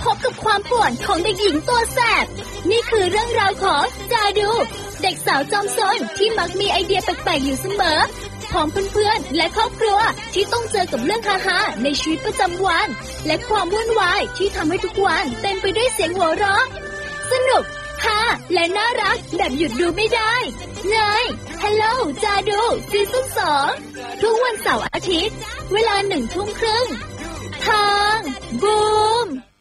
พบกับความป่วนของเด็กหญิงตัวแสบนี่คือเรื่องราวของจาดูเด็กสาวจอมซนที่มักมีไอเดียแปลกๆอยู่เสมอพร้อมเพื่อนๆและครอบครัวที่ต้องเจอกับเรื่องฮาๆในชีวิตประจำวันและความวุ่นวายที่ทำให้ทุกวันเต็มไปด้วยเสียงหัวเราะสนุกฮาและน่ารักแบบหยุดดูไม่ได้ใน Hello จาดูซีซั่น2ทุกวันเสาร์อาทิตย์เวลา 19:30 น.ทางบูม